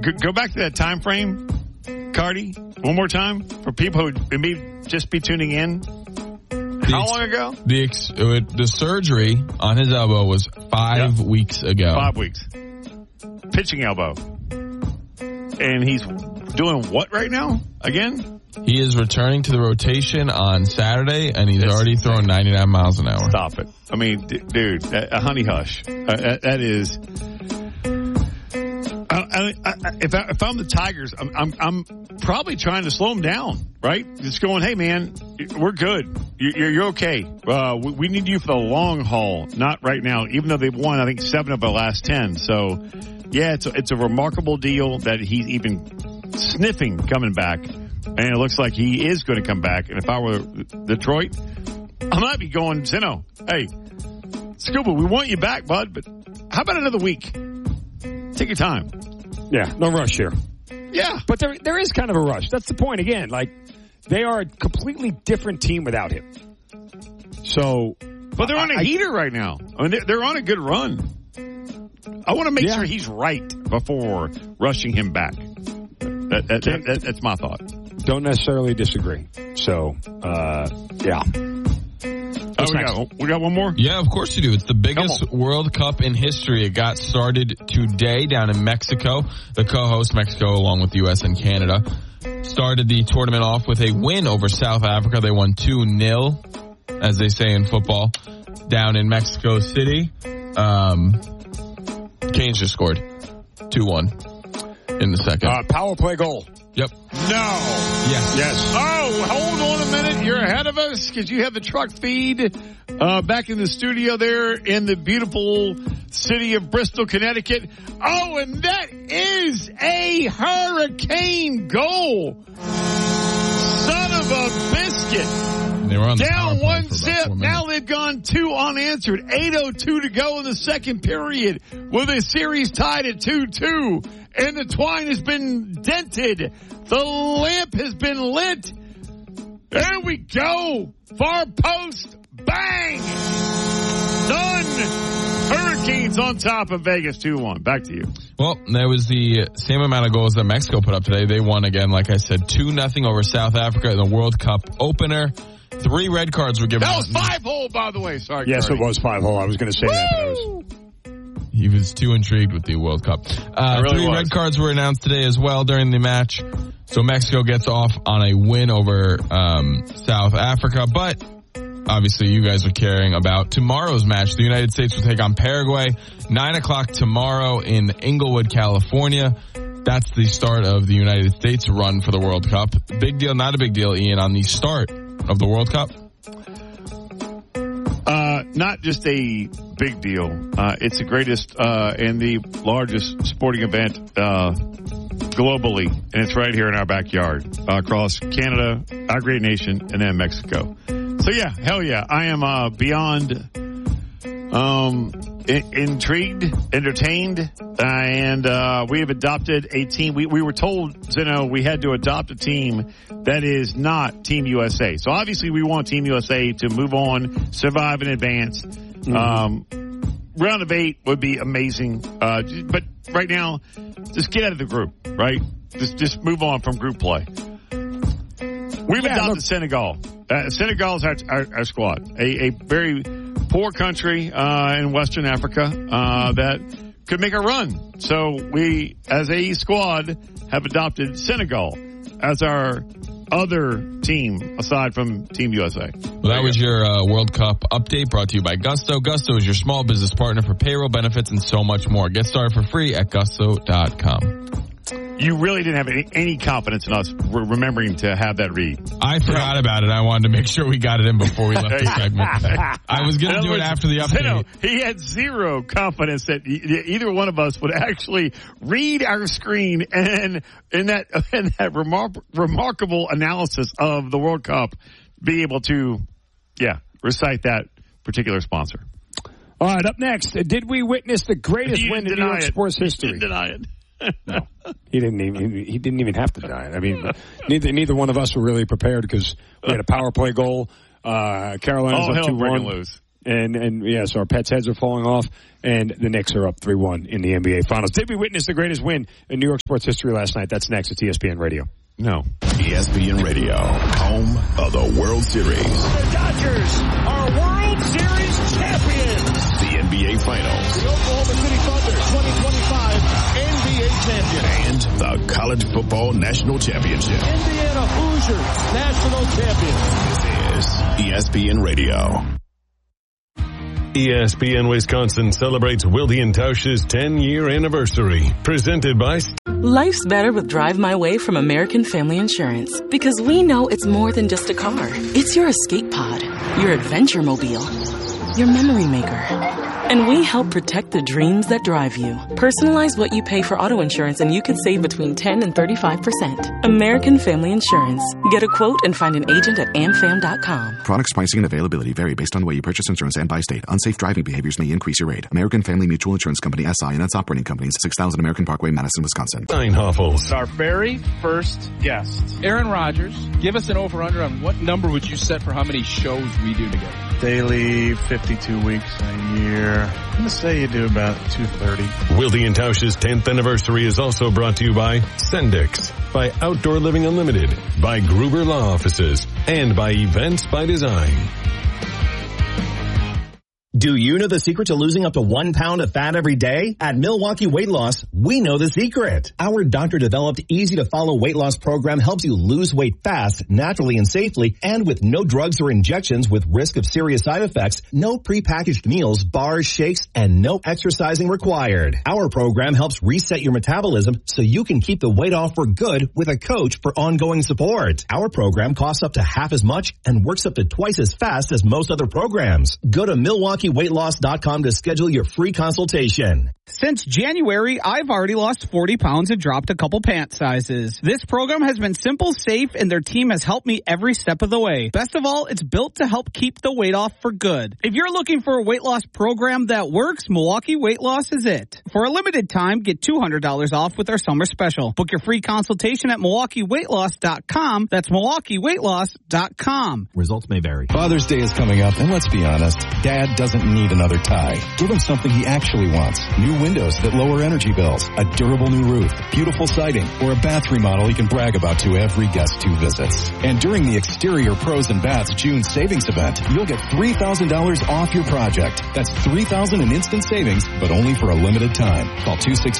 Go back to that time frame, Cardi, one more time for people who may just be tuning in. How long ago? The surgery on his elbow was 5 weeks ago. 5 weeks. Pitching elbow. And he's doing what right now? Again? He is returning to the rotation on Saturday, and he's already throwing 99 miles an hour. Stop it. I mean, dude, a honey hush. That is... If I'm the Tigers, I'm probably trying to slow him down, right? Just going, hey, man, we're good. You're okay. We need you for the long haul, not right now, even though they've won, I think, 7 of the last 10. So, yeah, it's a remarkable deal that he's even sniffing coming back. And it looks like he is going to come back. And if I were Detroit, I might be going, Zeno, hey, Scuba, we want you back, bud, but how about another week? Take your time. Yeah, no rush here. Yeah. But there is kind of a rush. That's the point. Again, like, they are a completely different team without him. So. But they're on a heater right now. I mean, they're on a good run. I want to make sure he's right before rushing him back. That's my thought. Don't necessarily disagree. So, yeah. We got one more? Yeah, of course you do. It's the biggest World Cup in history. It got started today down in Mexico. The co-host, Mexico, along with the U.S. and Canada, started the tournament off with a win over South Africa. They won 2-0, as they say in football, down in Mexico City. Canes just scored 2-1 in the second. Power play goal. Yep. No. Yes. Oh, hold on a minute. You're ahead of us because you have the truck feed back in the studio there in the beautiful city of Bristol, Connecticut. Oh, and that is a Hurricane goal. Son of a biscuit. They were on the down one zip. Now they've gone 2 unanswered. 8:02 to go in the second period with a series tied at 2-2. And the twine has been dented. The lamp has been lit. There we go. Far post. Bang. Done. Hurricanes on top of Vegas 2-1. Back to you. Well, that was the same amount of goals that Mexico put up today. They won again, like I said, 2-0 over South Africa in the World Cup opener. 3 red cards were given. That was 5-hole, by the way. Sorry. Yes, Cardi. it was 5-hole. I was going to say that. He was too intrigued with the World Cup. 3 red cards were announced today as well during the match. So Mexico gets off on a win over South Africa. But obviously you guys are caring about tomorrow's match. The United States will take on Paraguay. 9 o'clock tomorrow in Inglewood, California. That's the start of the United States run for the World Cup. Big deal, not a big deal, Ian, on the start of the World Cup? Not just a big deal. It's the greatest and the largest sporting event globally, and it's right here in our backyard across Canada, our great nation, and then Mexico. So yeah, hell yeah, I am beyond intrigued, entertained, and we have adopted a team. We were told, Zeno, we had to adopt a team that is not Team USA. So obviously we want Team USA to move on, survive, and advance. Round of 8 would be amazing. But right now, just get out of the group, right? Just move on from group play. We've adopted Senegal. Senegal is our squad. A very poor country in Western Africa that could make a run. So we, as a squad, have adopted Senegal as our other team aside from Team USA. Well, that was your World Cup update brought to you by Gusto. Gusto is your small business partner for payroll, benefits, and so much more. Get started for free at gusto.com. You really didn't have any confidence in us remembering to have that read. I forgot about it. I wanted to make sure we got it in before we left the segment. I was going to do it after the update. He had zero confidence that either one of us would actually read our screen and in that remarkable analysis of the World Cup, be able to, recite that particular sponsor. All right, up next, did we witness the greatest win in New York sports history? You didn't deny it. No, he didn't even have to deny it. I mean, neither one of us were really prepared because we had a power play goal. Carolina's up 2-1. Lose. And yes, our pets' heads are falling off, and the Knicks are up 3-1 in the NBA Finals. Did we witness the greatest win in New York sports history last night? That's next. It's ESPN Radio. No. ESPN Radio, home of the World Series. The Dodgers are World Series champions. The NBA Finals. The Oklahoma City Thunder 2025 NBA champion. And the College Football National Championship. Indiana Hoosiers national champions. This is ESPN Radio. ESPN Wisconsin celebrates Wilde & Tausch's 10-year anniversary. Presented by... Life's better with Drive My Way from American Family Insurance. Because we know it's more than just a car. It's your escape pod, your adventure mobile, your memory maker. And we help protect the dreams that drive you. Personalize what you pay for auto insurance and you could save between 10 and 35%. American Family Insurance. Get a quote and find an agent at amfam.com. Products, pricing, and availability vary based on the way you purchase insurance and by state. Unsafe driving behaviors may increase your rate. American Family Mutual Insurance Company, SI, and its operating companies, 6000 American Parkway, Madison, Wisconsin. Steinhoffels. Our very first guest, Aaron Rodgers. Give us an over-under on what number would you set for how many shows we do together? Daily, 52 weeks a year. I'm going to say you do about 230. Wilde & Tausch's 10th anniversary is also brought to you by Sendix, by Outdoor Living Unlimited, by Gruber Law Offices, and by Events by Design. Do you know the secret to losing up to 1 pound of fat every day? At Milwaukee Weight Loss, we know the secret. Our doctor-developed, easy-to-follow weight loss program helps you lose weight fast, naturally and safely, and with no drugs or injections with risk of serious side effects, no prepackaged meals, bars, shakes, and no exercising required. Our program helps reset your metabolism so you can keep the weight off for good with a coach for ongoing support. Our program costs up to half as much and works up to twice as fast as most other programs. Go to MilwaukeeWeightLoss.com to schedule your free consultation. Since January, I've already lost 40 pounds and dropped a couple pant sizes. This program has been simple, safe, and their team has helped me every step of the way. Best of all, it's built to help keep the weight off for good. If you're looking for a weight loss program that works, Milwaukee Weight Loss is it. For a limited time, get $200 off with our summer special. Book your free consultation at MilwaukeeWeightLoss.com. That's MilwaukeeWeightLoss.com. Results may vary. Father's Day is coming up, and let's be honest, Dad doesn't need another tie. Give him something he actually wants. New windows that lower energy bills, a durable new roof, beautiful siding, or a bath remodel he can brag about to every guest who visits. And during the Exterior Pros and Baths June Savings Event, you'll get $3,000 off your project. That's $3,000 in instant savings, but only for a limited time. Call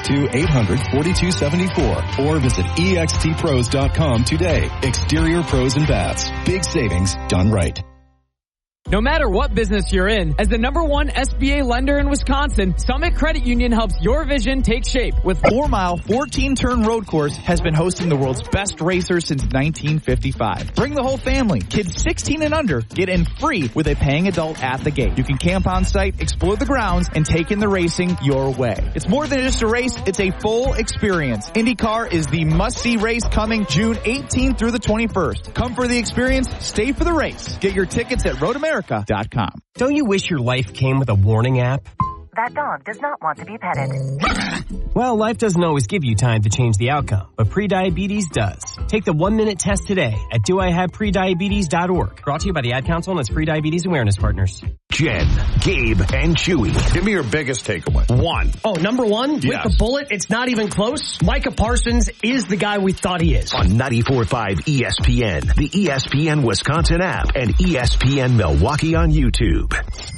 262-800-4274 or visit extpros.com today. Exterior Pros and Baths. Big savings done right. No matter what business you're in, as the #1 SBA lender in Wisconsin, Summit Credit Union helps your vision take shape with 4-mile, 14-turn road course has been hosting the world's best racers since 1955. Bring the whole family. Kids 16 and under get in free with a paying adult at the gate. You can camp on site, explore the grounds, and take in the racing your way. It's more than just a race, it's a full experience. IndyCar is the must-see race coming June 18th through the 21st. Come for the experience, stay for the race. Get your tickets at RoadAmerica.com. Don't you wish your life came with a warning app? That dog does not want to be petted. Well, life doesn't always give you time to change the outcome, but prediabetes does. Take the 1-minute test today at doihaveprediabetes.org. Brought to you by the Ad Council and its Prediabetes Awareness Partners. Jen, Gabe, and Chewy. Give me your biggest takeaway. One. Oh, number one? Yes. With the bullet, it's not even close. Micah Parsons is the guy we thought he is. On 94.5 ESPN, the ESPN Wisconsin app, and ESPN Milwaukee on YouTube.